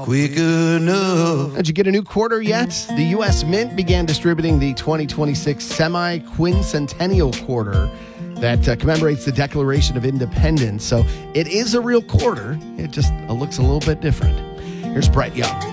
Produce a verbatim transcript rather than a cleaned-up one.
quick enough. Did you get a new quarter yet? The U S Mint began distributing the twenty twenty-six semi-quincentennial quarter that uh, commemorates the Declaration of Independence. So it is a real quarter. It just uh, looks a little bit different. Here's Brett Young.